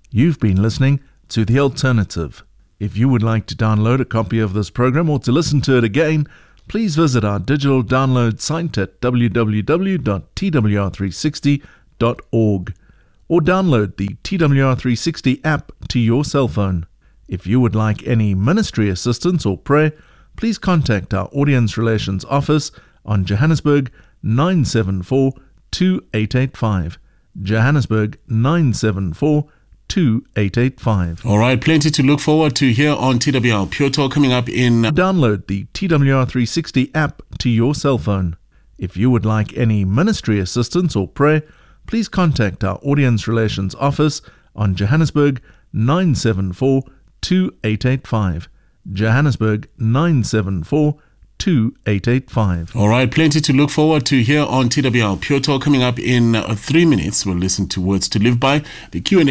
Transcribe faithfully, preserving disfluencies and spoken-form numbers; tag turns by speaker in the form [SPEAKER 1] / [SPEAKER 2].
[SPEAKER 1] You've been listening to The Alternative. If you would like to download a copy of this program or to listen to it again, please visit our digital download site at w w w dot t w r three sixty dot org or download the T W R three sixty app to your cell phone. If you would like any ministry assistance or prayer, please contact our Audience Relations Office on Johannesburg nine seven four, two eight eight five. Johannesburg nine seven four, two eight eight five.
[SPEAKER 2] All right, plenty to look forward to here on T W R Pure Talk coming up in...
[SPEAKER 1] Download the T W R three sixty app to your cell phone. If you would like any ministry assistance or prayer, please contact our Audience Relations Office on Johannesburg nine seven four, two eight eight five. Johannesburg nine seven four, two eight eight five.
[SPEAKER 2] All right, plenty to look forward to here on T W R Pure Talk coming up in uh, three minutes. We'll listen to Words to Live By, the Q and A